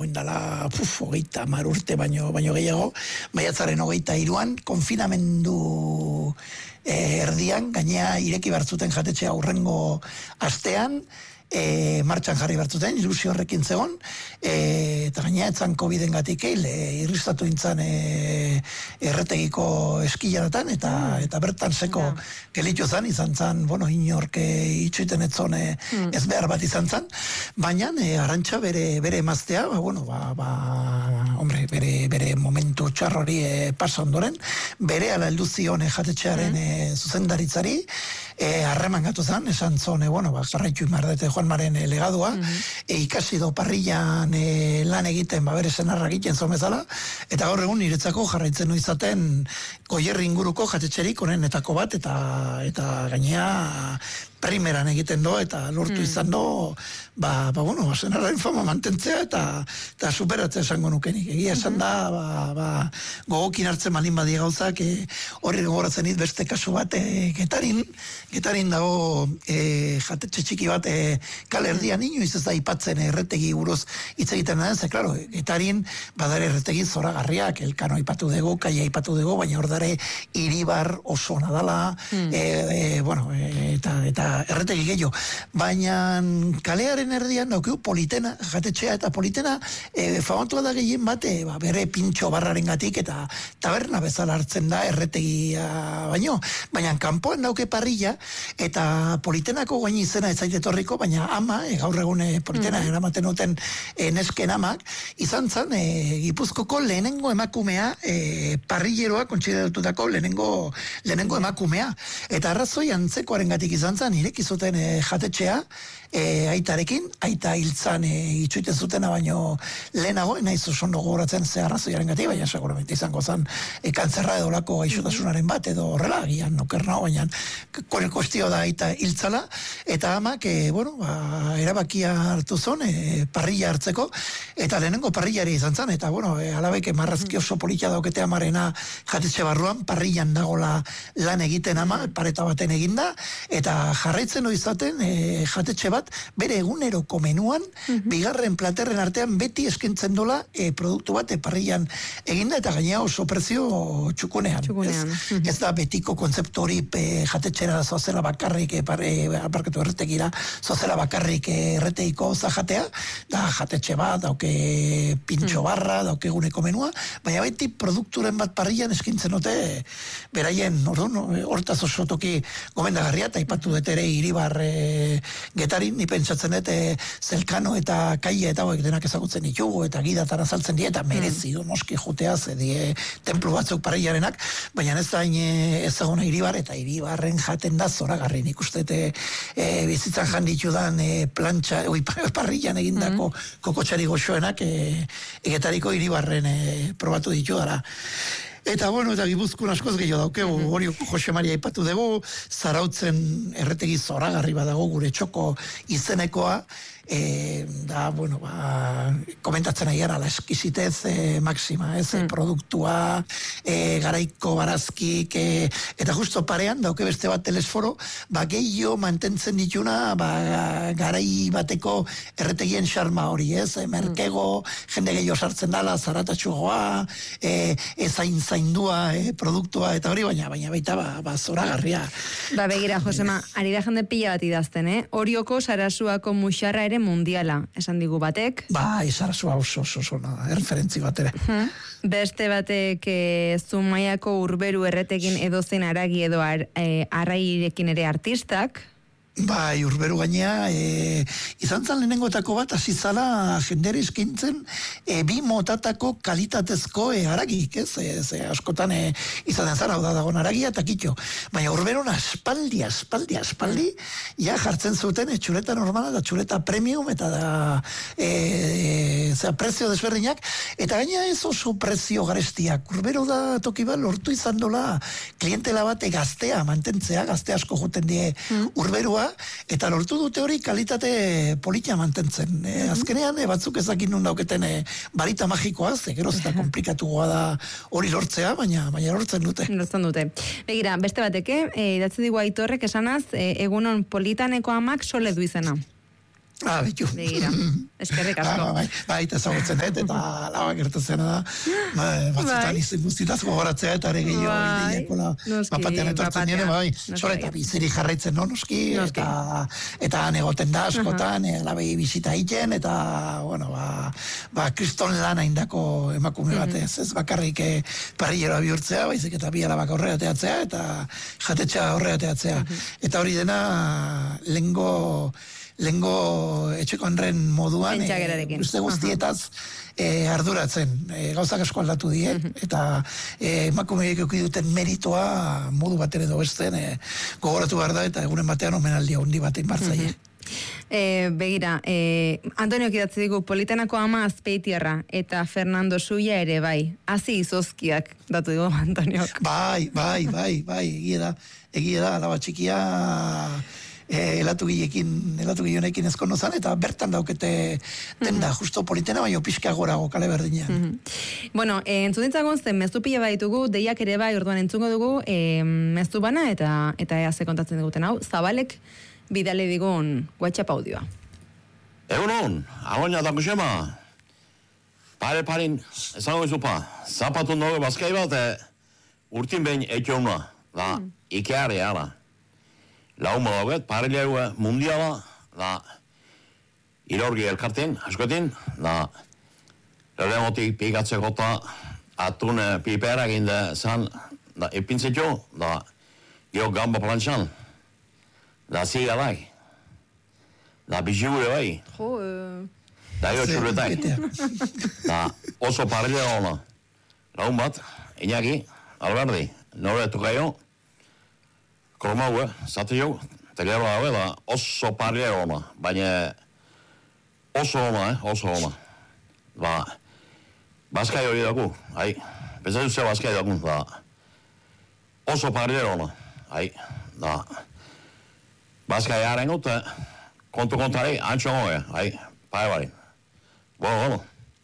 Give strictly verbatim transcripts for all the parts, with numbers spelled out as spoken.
oindala, puf, hogeita mar urte baino, baino gehiago, maiatzaren hogeita iruan, konfinamendu eh, erdian, gainea ireki bertzuten jatetxea aurrengo astean, E, martxan jarri bertzuten, ilusio horrekin zegon, e, eta gaina etzan COVID-en gatik eil, e, irristatu intzan e, erretegiko eskilaratan, eta, eta bertan seko yeah. gelitu zan, izan zan, bueno, inorke itxuiten etzone mm. ez behar bat izan zan, baina e, Arantxa bere, bere emaztea, ba, bueno, ba, ba, hombre, bere, bere momentu txarrori e, pasa ondoren, bere ala heldu zion e, jatetxearen mm. e, zuzendaritzari, harreman e, gatu zan, esan zone, bueno, ba, jarraitu imardete Juan Maren e, legadua, mm-hmm. e, ikasi do parrillan e, lan egiten, ba, bere senarra egiten zomezala, eta gaur egun niretzako jarraitzen nu izaten Goierri inguruko jatetxerik honenetako bat, eta, eta gainea primeran egiten do, eta lortu mm. izan do, ba, ba, bueno, senarraren fama mantentzea, eta, eta superatzea esango nukenik. Egia esan da, ba, ba, gogokin hartzen malin badia gauzak, e, horri gogoratzen dit beste kasu bat, e, getarin, getarin dago e, jatetxe txiki bat, e, kale erdian inoiz ez da ipatzen erretegi buruz hitz egiten da, ze, klaro, getarin, badare erretegi zoragarriak, elkano ipatu dugu, kaia ipatu dugu, baina hor dare iribar oso nadala, mm. e, e, bueno, e, eta, eta erretegi gehiago, baina kalearen erdian daukeu politena, jatetxea eta politena, e, famantua da gehien bate, ba, bere pintxo barraren gatik, eta taberna bezala hartzen da erretegia baino, baina kanpoen dauke parrilla, eta politenako gaini izena ez zaitetorriko, baina ama, e, gaur egun e, politena mm. eramaten duten e, nesken amak, izan zan, e, Gipuzkoko lehenengo emakumea, e, parrilleroa kontsideratutako lehenengo, lehenengo emakumea, eta arrazoi antzekoaren gatik izan zan, ireki zuten e, jatetxea, e, aitarekin, aita hiltzan e, itxuiten zutena baino lehenago, naiz oso ondo gogoratzen ze arrazoiaren gatik, baina seguramente izango zan e, kantzerra edo lako gaixotasunaren bat, edo horrela, gian nokerna, baina kore kostio da aita hiltzala, eta amak, e, bueno, ba, erabakia hartu zon, e, parrilla hartzeko, eta lehenengo parrillari izan zan, eta bueno, e, alabeke marrazki oso politia daukete amarena jatetxe barruan, parrillan dagola lan egiten ama, pareta baten eginda, eta jarraitzen izaten e, jatetxe bat, bere eguneroko menuan, mm-hmm. bigarren platerren artean beti eskentzen dola e, produktu bat e, parrillan eginda, eta gainea oso prezio txukunean. txukunean. Ez, mm-hmm. ez da betiko kontzeptu hori e, jatetxera zozela bakarrik, e, e, aparkatu erretegira, zozela bakarrik e, erreteiko zajatea, da jatetxe bat, dauke pintxo mm. barra, dauke eguneko menua, baina beti produkturen bat parrillan eskintzen dute, beraien, orduan, hortaz oso toki gomendagarria, eta ipatu dut ere iribar e, Getarin, ni pentsatzen dut e, zelkano eta kaia eta hauek denak ezagutzen ditugu, eta gidatan azaltzen die, eta merezi du noski jutea, ze die templu batzuk parrillarenak, baina ez da ez egona iribar, eta iribarren jaten da zoragarri, nik uste e, e, bizitzan jan ditudan e, plantxa, oi, parrillan egindako mm. kokotxari goxoenak e, Getariko iribarren e, probatu ditu dara. Eta bueno, eta Gipuzkoan askoz gehiago daukegu, hori Jose Maria aipatu dugu, Zarautzen erretegi zoragarri badago gure txoko izenekoa, e, da, bueno, ba, komentatzen ari gara, la eskizitez e, maksima, ez, mm. produktua, e, garaiko barazkik, e, eta justo parean, dauke beste bat telesforo, ba, gehiago mantentzen dituna, ba, garai bateko erretegien xarma hori, ez, e, merkego, jende gehiago sartzen dala, zaratatxugoa, e, ezain zaindua, e, produktua, eta hori, baina, baina baita, ba, ba zoragarria. Ba, begira, Josema, ari da jende pila bat idazten, eh? Orioko Sarasuako muxarra ere mundiala, esan digu batek. Ba, Sarasua oso, oso, oso, nada, erreferentzi bat ere. Hmm. Beste batek e, Zumaiako urberu erretekin edozen aragi edo ar, e, arrairekin ere artistak. Bai, urberu gainea, e, izan zan lehenengotako bat, azizala jendere eskintzen e, bi motatako kalitatezko e, aragik, ez? E, ez askotan e, izaten zara, da dagoen aragia eta kitxo. Baina urberon aspaldi, aspaldi, aspaldi, ja jartzen zuten e, txuleta normala da txuleta premium, eta da e, e, zera, prezio desberdinak, eta gaina ez oso prezio garestiak. Urbero da toki bat lortu izan dola klientela bate gaztea mantentzea, gazte asko juten die mm. urberua, eta lortu dute hori kalitate politia mantentzen. E, azkenean, e, batzuk ezakin nun dauketen e, barita magikoa, ze geroz eta komplikatugoa da hori lortzea, baina baina lortzen dute. Lortzen dute. Begira, beste bateke, e, idatzi digu Aitorrek esanaz, e, egunon politaneko amak sole du izena. Ah, bitu. Begira, eskerrik asko. Ah, bai, bai, eta ezagutzen dut, eta laba gertatzen da, ba, batzutan izin guztitaz gogoratzea, eta ere gehiago ideiakola, bapatean etortzen nire, bai, zore, eta biziri jarraitzen, no, noski, eta, eta negoten da askotan, uh-huh. labei bizita egiten, eta, bueno, ba, ba, kriston lan haindako emakume batez, ez bakarrik eh, parrillera bihurtzea, baizik eta bi alabak aurrera teatzea, eta jatetxea aurrera teatzea. Uh-huh. Eta hori dena, lengo, lengo etxeko enren moduan, e, uste guztietaz e, arduratzen, e, gauzak asko aldatu die, eta e, emakumeek euki duten meritoa modu bat ere dobesten, e, gogoratu behar da, eta egunen batean omenaldia hundi batein bartzaile. E, begira, e, Antonio kidatze digu, Politenako ama Azpeitierra, eta Fernando Suya ere bai, hazi izozkiak, datu digu Antoniok. Bai, bai, bai, bai, egia da, egia da, alaba txikia, E, elatu gilekin, elatu gilenekin ezko nozan, eta bertan daukete denda, mm-hmm. justo Politena, baina pixka gorago kale berdinean. Mm-hmm. Bueno, e, entzudintzagun zen, mezu pila baitugu, deiak ere bai, orduan entzungo dugu, e, mezu bana, eta eta ea ze kontatzen diguten hau, Zabalek bidale digun WhatsApp audioa. Egunon, aloina dako xema, pare parin, esango izupa, zapatun dugu bazkai bat, urtin behin etxona, da, mm. ikeare, ala. Lauma dauget, parelea mundiala, da, irorgi elkartin, askotin, da, lehemotik pikatzeko eta atun pipera ginde zan, da, epintzetxo, da, gio gamba plantxan, da, ziga dai, da, bizigure bai, da, jo txuretai, da, oso parelea ona, laun bat, Iñaki, Alberdi, nore tukaio, Koromau, eh, zate jo, tegero hau, da, oso parle ona, baina oso ona, eh, oso ona. Ba, bazkai hori daku, hai, bezatu ze bazkai daku, da, oso parle ona, hai, da, bazkai haren gut, kontu kontari, antxo goe, hai, pae bari. Bueno, bueno,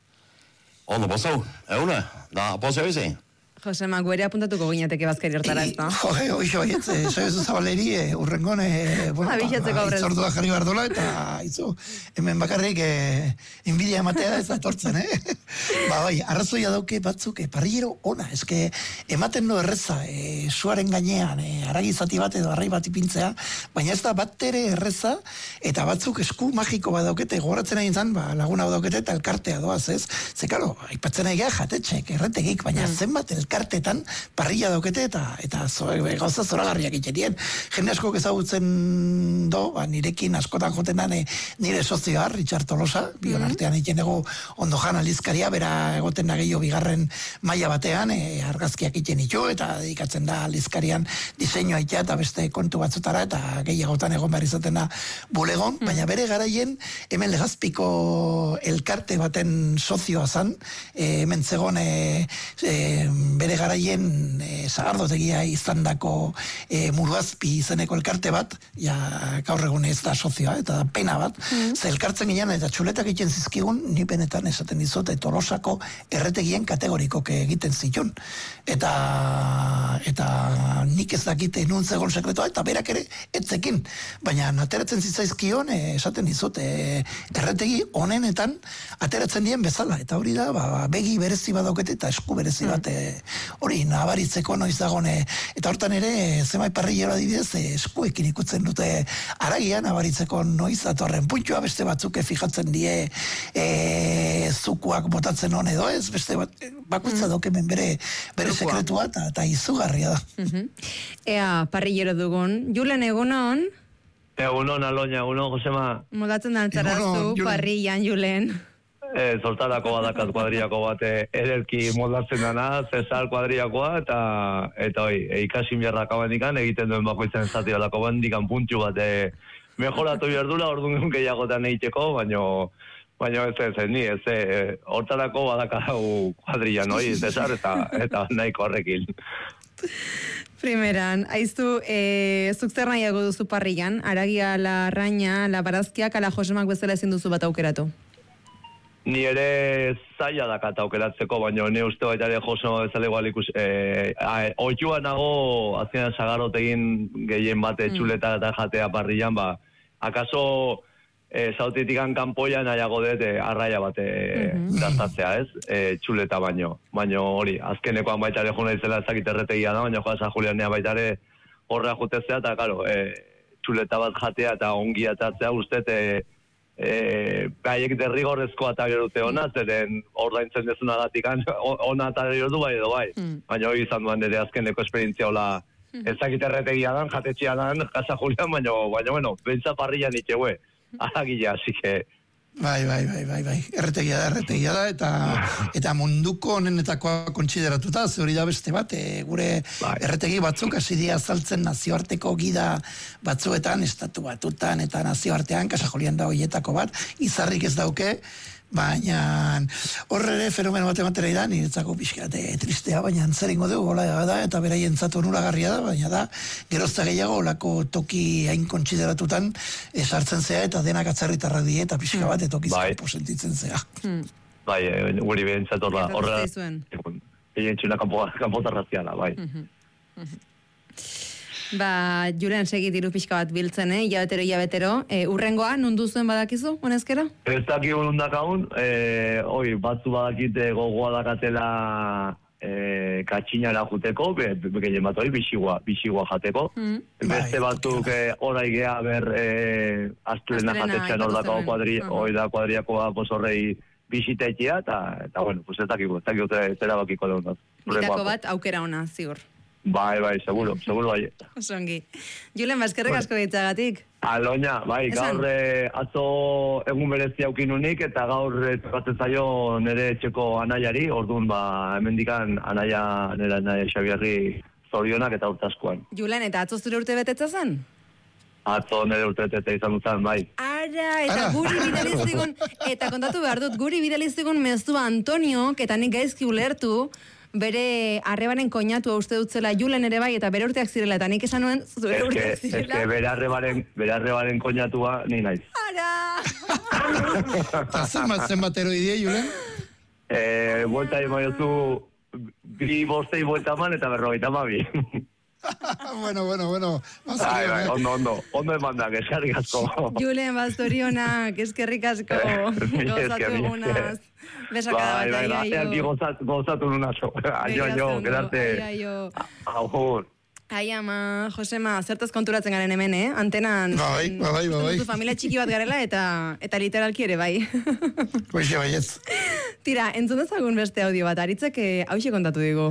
ondo posau, eune, da, poseu izin. Josema, guere apuntatuko gineateke bazkari hortara ez, no? Joge, oixo, oietze, soezu zabaleri, urrengon, bueno, itzordua jarri behar dola, eta itzu, hemen bakarrik inbidia ematea ez da tortzen, eh? Ba, bai, arrazoia dauke batzuk, parrillero ona, eske, ematen no erreza, e, suaren gainean, e, aragizati bat edo arrai bat ipintzea, baina ez da bat ere erreza, eta batzuk esku magiko bat daukete, gogoratzen egin zan, ba, laguna daukete, eta elkartea doaz, ez? Zekalo, aipatzen egia jatetxek, erretegik, baina mm. zenbat elkartetan parrilla daukete eta eta zo, gauza zoragarriak itxerien. Jende asko ezagutzen do, ba, nirekin askotan joten dane nire sozioa, Richard Tolosa, bion artean egiten ego ondo jan aldizkaria, bera egoten da gehiago bigarren maila batean, e, argazkiak egiten ditu, eta dedikatzen da aldizkarian diseinua itea eta beste kontu batzutara, eta gehiagotan egon behar izaten da bulegon, baina bere garaien hemen Legazpiko elkarte baten sozioa zan, e, hemen zegoen e, e, bere garaien e, zagardotegia izandako e, Muruazpi izeneko elkarte bat, ja gaur egun ez da sozioa, eta pena bat, mm. ze elkartzen ginen eta txuletak egiten zizkigun, ni benetan esaten dizut, Tolosako erretegien kategorikoke egiten zitun. Eta eta nik ez dakite nun zegoen sekretoa, eta berak ere etzekin. Baina ateratzen zitzaizkion, e, esaten dizut, e, erretegi honenetan ateratzen dien bezala. Eta hori da, ba, begi berezi badaukete eta esku berezi bat e, hori nabaritzeko noiz dagone, eta hortan ere zemai parrillero adibidez eskuekin ikutzen dute aragia nabaritzeko noiz datorren puntua, beste batzuk fijatzen die e, zukuak botatzen hon edo ez, beste bat, bakutza mm. dokemen bere, bere sekretua eta, eta izugarria da. Mm-hmm. Ea parrillero dugun, Julen egunon? Egunon, Aloña, egunon, Josema. Modatzen da altzarazu, parrillan, Julen. E, Zoltarako badakat kuadriako bat ederki moldatzen dana, Cesar kuadriakoa, eta eta hoi, e, ikasin biharrak abandikan, egiten duen bakoitzen zati alako bandikan puntu bat e, mejoratu behar dula, orduan gehiagotan egiteko, baino, baino ez ez, ni ez, e, hortarako badakau kuadrian, hoi, Cesar, eta, eta nahiko horrekin. Primeran, aizu, e, zuk zer nahiago duzu parrillan, aragia, la raña, la barazkiak, ala Josemak bezala ezin duzu bat aukeratu? Ni ere zaila dakat aukeratzeko, baina ni uste baita ere Josema bezala igual ikus... E, oitua nago, azkenean sagarrotegin gehien bate txuleta eta jatea parrillan, ba, akaso e, sautitikan kanpoia nahiago dut e, arraia bat e, dastatzea, ez? E, txuleta baino. Baino hori, azkenekoan baita ere jona izela ezakiterretegia da, baina joa Julianea baita ere horra jutezea, eta karo, e, txuleta bat jatea eta ongi atatzea uste, e, e, gaiek derrigorrezkoa eta gerute hona, zeren ordaintzen dezuna gatikan ona eta gerotu bai edo bai. Mm. Baina hori izan duan ere azkeneko esperientzia hola ezakiterretegia dan, jatetxia dan, Casa Julian, baina, baina, bueno, bentsa parrillan itxeue, aragila, así que... Bai, bai, bai, bai, bai, erretegia da, erretegia da, eta, eta munduko honenetakoa kontsideratuta, ze hori da beste bat, e, gure bai. Erretegi batzuk hasi dira azaltzen nazioarteko gida batzuetan, estatu batutan eta nazioartean, Casa Julian da horietako bat, izarrik ez dauke, baina horre ere fenomeno bat ematera da, niretzako pixkate tristea, baina zer du, hola da, eta beraien zatu onuragarria da, baina da, gerozta gehiago, olako toki hain kontsideratutan esartzen zea, eta denak atzerritarrak die, eta pixka bat, etokizko posentitzen zea. Bai, guri behintzat horra, horra, egin txuna kanpotarraziala, bai. Ba, Julen, segit iru pixka bat biltzen, eh? Iabetero, iabetero. E, urrengoa, nundu zuen badakizu, honezkera? Ez dakigu nundakaun, e, oi, batzu badakite gogoa dakatela e, katxinara juteko, be, be, gehien bat hori, bisigua, bisigua jateko. Mm. Beste batzuk e, orai geha ber e, astelena jatetxean hor dakao kuadri, uh-huh. Hoi da kuadriakoa posorrei bisiteitea, eta, eta bueno, pues ez dakigu, ez dakigu zera bakiko deun. Bitako bat aukera ona, ziur. Bai, bai, seguro, seguro bai. Osongi. Julen, baskerrek asko ditzagatik. Aloña, bai, gaur eh, atzo egun berezi aukinunik, eta gaur tokatzen zaio nire etxeko anaiari, orduan ba, hemendikan anaia, nire anaia Xabierri zorionak eta urtaskoan. Julen, eta atzo zure urte betetza zen? Atzo nire urte betetza izan duzan, bai. Ara, eta Ara. Guri bidalizigun, eta kontatu behar dut, guri bidalizigun mezua Antonio, eta nik gaizki ulertu, bere arrebaren koñatua uste dutzela Julen ere bai, eta bere urteak zirela, eta nik esan nuen zure urteak zirela. Ez que bere arrebaren, bere arrebaren koñatua ni naiz. Ara! Eta zenbat zenbat eroi die, Julen? Eh, buelta emaiozu, bi bostei buelta man eta berrogeita mabi. bueno, bueno, bueno. Ai, bai, ondo, ondo. Ondo emandak, eskerrik asko. Julen, bastorionak, eskerrik asko. Gozatu egunaz. Besakada bat, aio, aio. Bai, bai, gozatu nunazo. Aio, aio, quedarte. Aio, aio. Aujur. Ai, ama, Josema, zertaz konturatzen garen hemen, eh? Antenan... Bai, bai, bai, bai. Familia txiki bat garela eta eta literalki ere, bai. Hoxe, bai, ez. Tira, entzun dezagun beste audio bat, aritzek hauxe kontatu digu.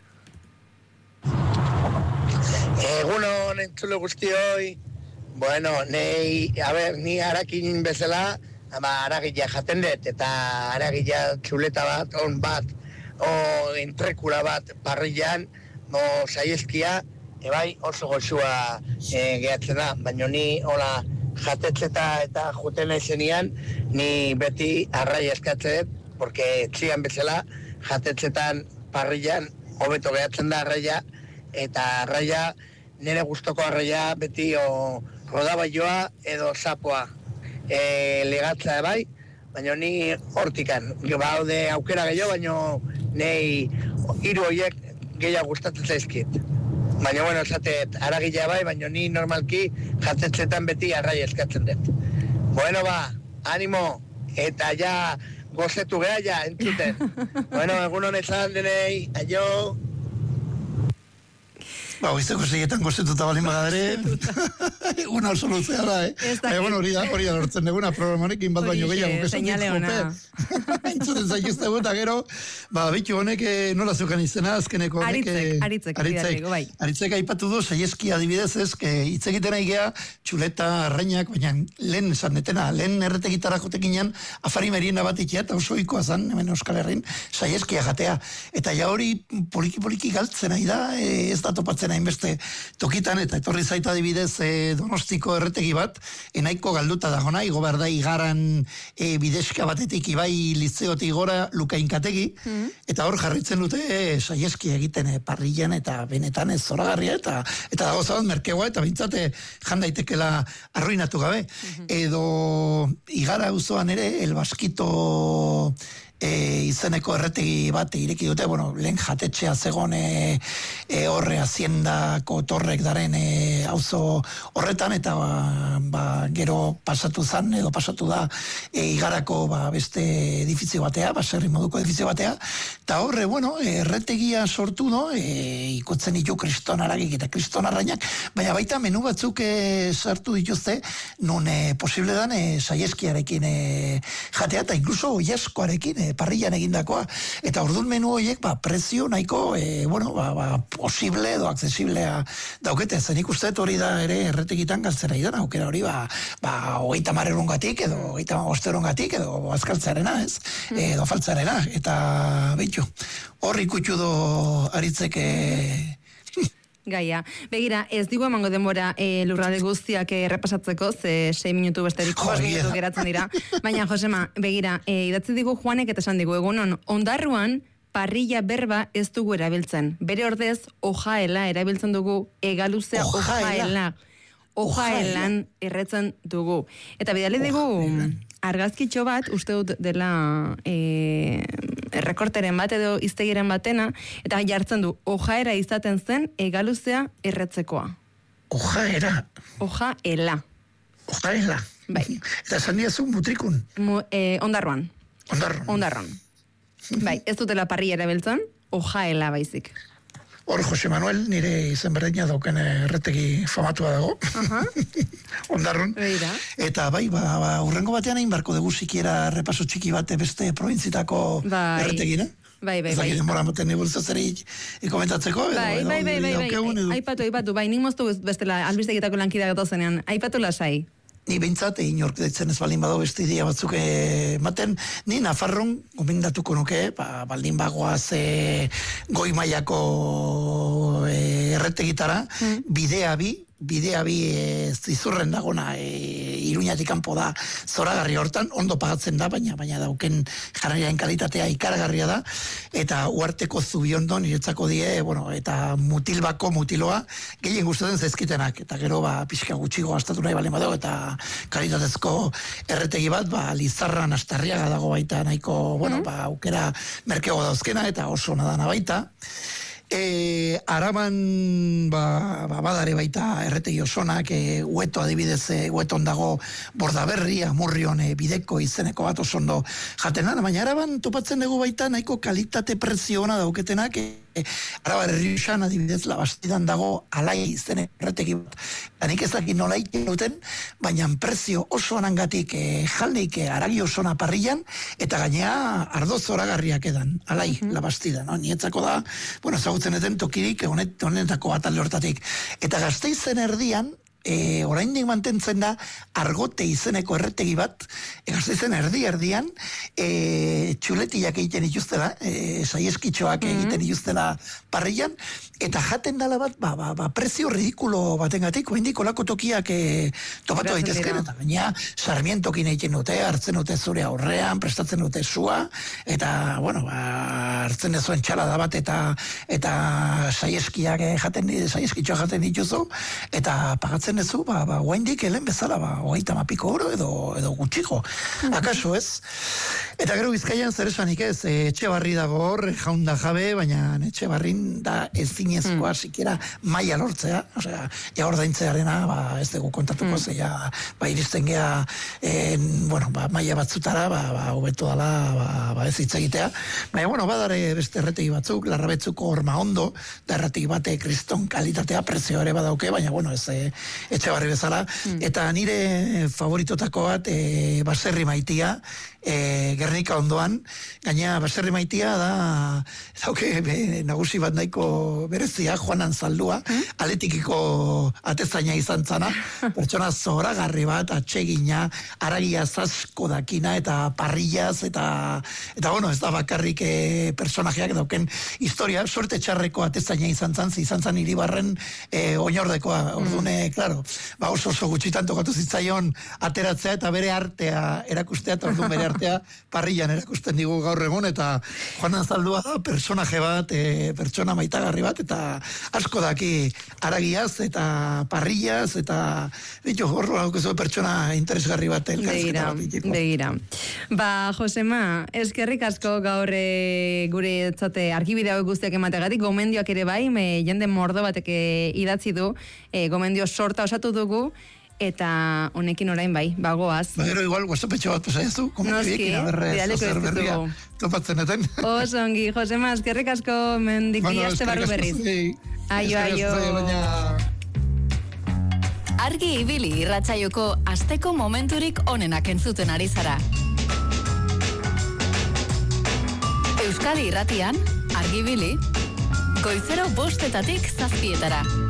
Egunon, entzule guztioi. Bueno, nei, a ber, ni harakin bezala, ama haragila jaten dut, eta haragila txuleta bat, on bat, o entrekula bat parrillan, o saieskia, ebai oso goxua e, gehatzen da, baina ni hola jatetzeta eta juten naizenian, ni beti arraia eskatzen dut, porque txian bezala jatetzetan parrillan hobeto gehatzen da arraia, eta arraia, nire gustoko arraia beti o rodabaioa edo sapoa e, legatza bai, baina ni hortikan. Baude aukera gehiago, baina nei hiru horiek gehiago gustatzen zaizkit. Baina, bueno, esatet, aragila bai, baina ni normalki jatetzetan beti arraia eskatzen dut. Bueno, ba, animo, eta ja gozetu geha, ja, entzuten. Bueno, egun honezan denei, aio! Ba, oizteko seietan gozetuta balin bagadere, eguna oso luzea da, eh? Baina, bueno, hori da, hori da lortzen eguna programarekin bat baino gehiago. Señale ona. Entzuten zaituztegu eta gero, ba, bitu honek nola zeukan izena, azkeneko honek... Aritzek, aritzek, bai. Aritzek aipatu du, saieski adibidez ez, hitz egiten aigea, txuleta, arrainak, baina lehen esan netena, lehen erretegitara jotekinean, afari meriena bat ikia, eta oso ikoa zan, hemen Euskal Herrin, saieskia jatea. Eta ja hori poliki-poliki galtzen nahi da, ez da topatzen hainbeste tokitan, eta etorri zaita adibidez e, Donostiko erretegi bat, enaiko galduta dago nahi, goberda igaran e, bidezka batetik ibai lizeotik gora lukainkategi, mm. eta hor jarritzen dute e, saieski egiten e, parrillan eta benetan ez zoragarria, eta eta dago zabat merkegoa, eta bintzate jan daitekela arruinatu gabe. Mm-hmm. Edo igara auzoan ere, el baskito e, izeneko erretegi bat ireki dute, bueno, lehen jatetxea zegon e, e, horre haziendako torrek daren e, auzo horretan, eta ba, ba, gero pasatu zan, edo pasatu da e, igarako ba, beste edifizio batea, baserri moduko edifizio batea, eta horre, bueno, erretegia sortu, no? E, ikutzen ditu kriston aragik eta kriston arrainak, baina baita menu batzuk e, sartu dituzte, nun e, posible dan e, saieskiarekin e, jatea, eta inkluso oiaskoarekin, e, parrillan egindakoa, eta orduan menu horiek, ba, prezio nahiko, e, bueno, ba, ba, posible edo accesiblea daukete, zen ikustet hori da ere erretegitan galtzera idan, aukera hori, ba, ba, hogeita marrerongatik, edo hogeita osterongatik, edo azkaltzarena, ez, edo faltzarena, eta behitu, hor ikutxu do aritzeke gaia. Begira, ez digu emango denbora e, lurralde guztiak errepasatzeko, ze sei minutu besterik bost minutu geratzen dira. Baina, Josema, begira, e, idatzi digu Juanek eta esan digu, egunon, ondarruan parrilla berba ez dugu erabiltzen. Bere ordez, ojaela erabiltzen dugu, egaluzea ojaela. Ojaelan erretzen dugu. Eta bidali digu, argazkitxo bat, uste dut dela e, errekorteren bat edo iztegiren batena, eta jartzen du, ojaera izaten zen egaluzea erretzekoa. Ojaera? Ojaela. Ojaela. Bai. Eta esan diazu mutrikun? Mu, e, ondarruan. Ondarruan. Ondarruan. Bai, ez dutela parrilla erabiltzen, ojaela baizik. Hor, Jose Manuel, nire izen berdina dauken erretegi famatua dago. Uh-huh. Ondarrun. Beira. Eta bai, ba, ba, urrengo batean egin barko dugu sikiera repaso txiki bate beste provintzitako bai. erretegina. Bai, bai, bai. Ez dakit denbora moten nebultza zeri komentatzeko. Bai, bai, bai, bai, bai. Aipatu, aipatu, bai, nik moztu bestela albistegitako lankida gatozenean. Aipatu lasai. Ni behintzat, inork deitzen ez baldin badau beste idea batzuk ematen, ni Nafarron gomendatuko nuke, ba, baldin bagoaz e, goi mailako e, erretegitara, mm. bidea bi, bidea bi e, zizurren dagona e, Iruñatik kanpo da zoragarri hortan, ondo pagatzen da, baina baina dauken jarraiaren kalitatea ikaragarria da, eta uarteko zubiondo niretzako die, bueno, eta mutilbako mutiloa gehien gustatzen zaizkitenak, eta gero ba, pixka gutxigo gastatu nahi balen badago, eta kalitatezko erretegi bat, ba, Lizarran Astarriaga dago baita nahiko, bueno, mm-hmm. ba, aukera merkego dauzkena, eta oso nadana baita. E, Araban ba, ba, badare baita erretegi osonak, e, ueto adibidez, e, ueton dago Bordaberri, Amurrion e, bideko izeneko bat oso ondo jaten da, baina Araban topatzen dugu baita nahiko kalitate prezio ona dauketenak, e, e, Arabar Errioxan adibidez Labastidan dago Alai izen erretegi bat, eta nik ezakit nola ikin duten, baina prezio oso anangatik e, jaldeik e, aragi osona parrillan, eta gainea ardo zoragarriak edan, Alai, mm-hmm. Labastidan, no? Nietzako da, bueno, ezagutzen eten tokirik honet, honetako bat alde hortatik. Eta Gasteizen erdian, e, oraindik mantentzen da Argote izeneko erretegi bat, e, Gasteizen erdi erdian, e, txuletiak egiten dituztela, e, saieskitxoak mm-hmm. egiten dituztela parrillan, eta jaten dala bat, ba, ba, ba prezio ridikulo batengatik, oraindik olako tokiak e, topatu daitezken, eta baina sarmientokin egiten dute, hartzen dute zure aurrean, prestatzen dute sua, eta, bueno, ba, hartzen dezuen txalada bat, eta eta saieskiak jaten, saieskitxoak jaten dituzu, eta pagatzen dezu, ba, ba, oraindik helen bezala, ba, hogeita mapiko euro edo, edo gutxiko. Akaso ez? Eta gero Bizkaian zer esanik ez, etxe barri dago hor, jaunda jabe, baina etxe barrin da ezinezkoa, mm. sikera maila lortzea, osea, ja ordaintzearena, ba, ez dugu kontatuko, mm. ze ja, ba, iristen gea, en, bueno, ba, maila batzutara, ba, ba, hobeto dala, ba, ba, ez hitz egitea. Baina, bueno, badare beste erretegi batzuk, Larrabetzuko Horma Ondo, da erretegi bate kriston kalitatea, prezio ere badauke, baina, bueno, ez e, etxe barri bezala, mm. eta nire favoritotako bat, e, Baserri Maitia, e, Gernika ondoan, gaina Baserri Maitia da, dauke, be, nagusi bat nahiko berezia, Juanan Zaldua, mm? Aletikiko atezaina izan zana, pertsona zoragarri bat, atsegina, aragia zasko dakina, eta parrillaz, eta, eta bueno, ez da bakarrik e, personajeak dauken historia, sorte txarreko atezaina izan zan, izan zan Iribarren e, oinordekoa, ordune, mm. claro, ba oso oso gutxitan tokatu zitzaion ateratzea, eta bere artea erakustea, eta orduan bere artea parrillan erakusten digu gaur egun, eta Juan Anzaldua da personaje bat, e, pertsona maitagarri bat, eta asko daki aragiaz, eta parrillaz, eta ditu horro laukezu pertsona interesgarri bat elkarrizketa bat ditiko. Begira. Ba, Josema, eskerrik asko gaur e, gure etzate argibide hau guztiak emategatik, gomendioak ere bai, me, jende mordo batek idatzi du, e, gomendio sorta osatu dugu, eta honekin orain bai, bagoaz. Ba, gero igual, whatsappetxo bat pasaizu, Noski, bidaleko ez ditugu. Topatzen eten. Oso ongi, Josema, eskerrik asko mendik bueno, aste barru berriz. Aio, aio. Argi ibili irratsaioko asteko momenturik onenak entzuten ari zara. Euskadi irratian, argi ibili, goizero bostetatik zazpietara.